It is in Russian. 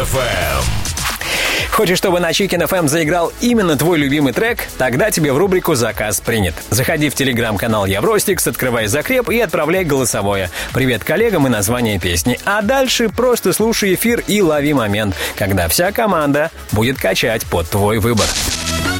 Хочешь, чтобы на Chicken FM заиграл именно твой любимый трек? Тогда тебе в рубрику «Заказ принят». Заходи в телеграм-канал Евростикс, открывай закреп и отправляй голосовое. Привет коллегам и название песни. А дальше просто слушай эфир и лови момент, когда вся команда будет качать под твой выбор.